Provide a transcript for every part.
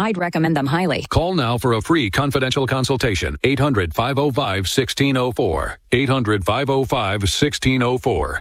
I'd recommend them highly. Call now for a free confidential consultation. 800-505-1604. 800-505-1604.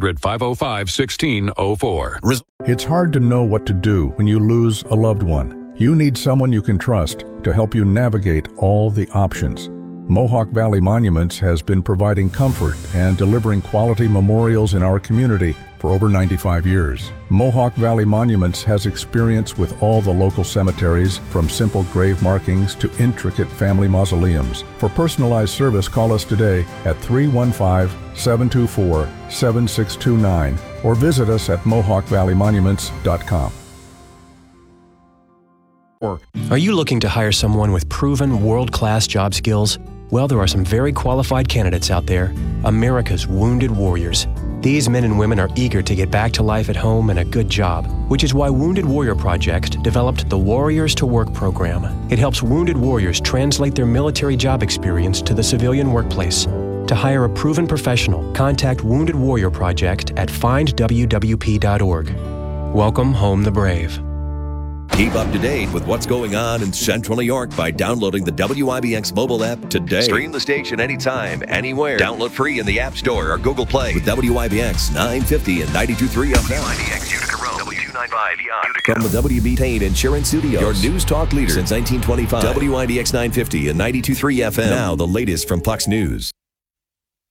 800-505-1604. It's hard to know what to do when you lose a loved one. You need someone you can trust to help you navigate all the options. Mohawk Valley Monuments has been providing comfort and delivering quality memorials in our community for over 95 years. Mohawk Valley Monuments has experience with all the local cemeteries, from simple grave markings to intricate family mausoleums. For personalized service, call us today at 315-724-7629 or visit us at mohawkvalleymonuments.com. Are you looking to hire someone with proven world-class job skills? Well, there are some very qualified candidates out there. America's Wounded Warriors. These men and women are eager to get back to life at home and a good job, which is why Wounded Warrior Project developed the Warriors to Work program. It helps wounded warriors translate their military job experience to the civilian workplace. To hire a proven professional, contact Wounded Warrior Project at findwwp.org. Welcome home the brave. Keep up to date with what's going on in Central New York by downloading the WIBX mobile app today. Stream the station anytime, anywhere. Download free in the App Store or Google Play with WIBX 950 and 92.3 FM. WIBX Utica Road, W295 Utica. From the WB Payne Insurance Studios, your news talk leader since 1925. WIBX 950 and 92.3 FM. Now the latest from Fox News.